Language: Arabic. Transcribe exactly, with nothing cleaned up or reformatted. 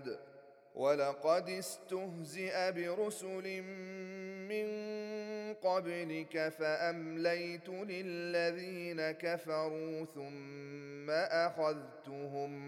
أحد ولقد استهزئ برسل من قبلك فأمليت للذين كفروا ثم أخذتهم